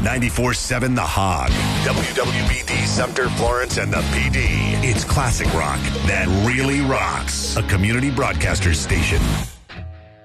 94.7 The Hog. WWBD Sumter, Florence, and the PD. It's classic rock that really rocks. A community broadcaster station.